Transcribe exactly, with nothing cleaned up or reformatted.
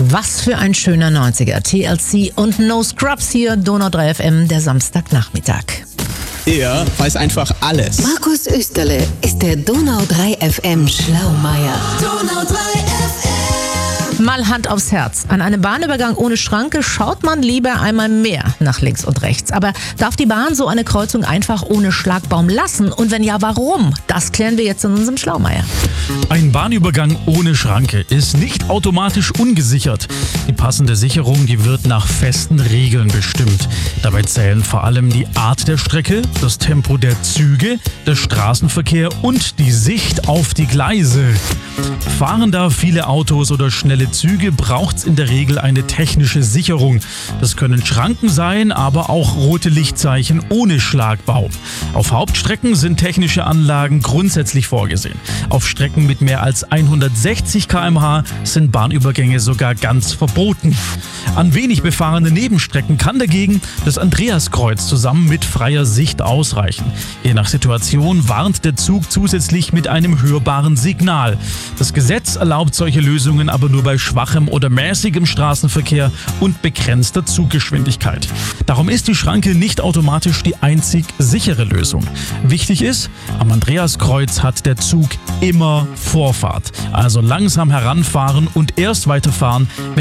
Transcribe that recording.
Was für ein schöner neunziger. T L C und No Scrubs hier, Donau drei F M, der Samstagnachmittag. Er weiß einfach alles. Markus Österle ist der Donau drei F M Schlaumeier. Donau drei F M. Mal Hand aufs Herz. An einem Bahnübergang ohne Schranke schaut man lieber einmal mehr nach links und rechts. Aber darf die Bahn so eine Kreuzung einfach ohne Schlagbaum lassen? Und wenn ja, warum? Das klären wir jetzt in unserem Schlaumeier. Ein Bahnübergang ohne Schranke ist nicht automatisch ungesichert. Die passende Sicherung, die wird nach festen Regeln bestimmt. Dabei zählen vor allem die Art der Strecke, das Tempo der Züge, der Straßenverkehr und die Sicht auf die Gleise. Fahren da viele Autos oder schnelle Züge, braucht es in der Regel eine technische Sicherung. Das können Schranken sein, aber auch rote Lichtzeichen ohne Schlagbaum. Auf Hauptstrecken sind technische Anlagen grundsätzlich vorgesehen. Auf Strecken mit mehr als hundertsechzig Kilometer pro Stunde sind Bahnübergänge sogar ganz verboten. An wenig befahrenen Nebenstrecken kann dagegen das Andreaskreuz zusammen mit freier Sicht ausreichen. Je nach Situation warnt der Zug zusätzlich mit einem hörbaren Signal. Das Gesetz erlaubt solche Lösungen aber nur bei schwachem oder mäßigem Straßenverkehr und begrenzter Zuggeschwindigkeit. Darum ist die Schranke nicht automatisch die einzig sichere Lösung. Wichtig ist, am Andreaskreuz hat der Zug immer Vorfahrt. Also langsam heranfahren und erst weiterfahren, wenn